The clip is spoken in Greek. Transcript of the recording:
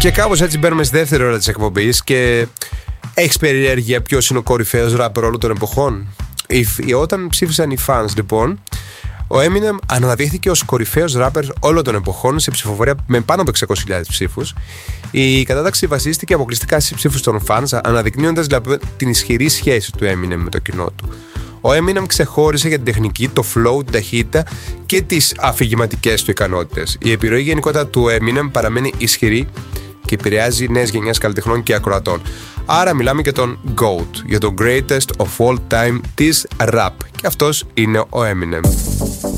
Και κάπως έτσι μπαίνουμε στη δεύτερη ώρα της εκπομπής και έχεις περιέργεια ποιος είναι ο κορυφαίος ράπερ όλων των εποχών? Όταν ψήφισαν οι fans λοιπόν, ο Eminem αναδείχθηκε ως κορυφαίος ράπερ όλων των εποχών σε ψηφοφορία με πάνω από 600.000 ψήφους. Η κατάταξη βασίστηκε αποκλειστικά στις ψήφους των fans, αναδεικνύοντας δηλαδή την ισχυρή σχέση του Eminem με το κοινό του. Ο Eminem ξεχώρισε για την τεχνική, το flow, την ταχύτητα και τις αφηγηματικές του ικανότητες. Η επιρροή γενικότερα του Eminem παραμένει ισχυρή και επηρεάζει νέες γενιές καλλιτεχνών και ακροατών. Άρα μιλάμε για τον GOAT, για τον greatest of all time της rap. Και αυτός είναι ο Eminem.